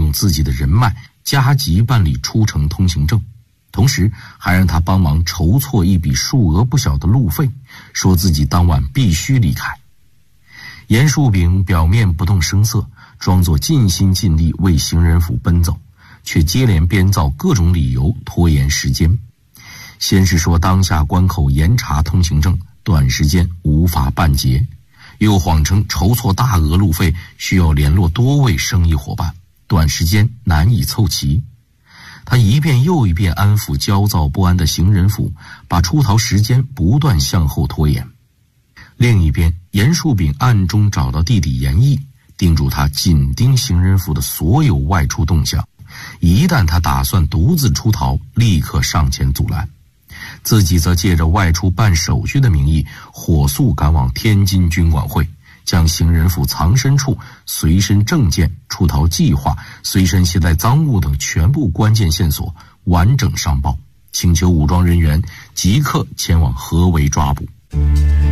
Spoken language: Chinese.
用自己的人脉加急办理出城通行证，同时还让他帮忙筹措一笔数额不小的路费，说自己当晚必须离开。严树炳表面不动声色，装作尽心尽力为行人府奔走，却接连编造各种理由拖延时间。先是说当下关口严查通行证，短时间无法办结，又谎称筹措大额路费需要联络多位生意伙伴，短时间难以凑齐。他一遍又一遍安抚焦躁不安的行人府，把出逃时间不断向后拖延。另一边，严树炳暗中找到弟弟严毅，叮嘱他紧盯行人府的所有外出动向，一旦他打算独自出逃，立刻上前阻拦。自己则借着外出办手续的名义，火速赶往天津军管会，将行人府藏身处、随身证件、出逃计划、随身携带赃物等全部关键线索完整上报，请求武装人员即刻前往合围抓捕。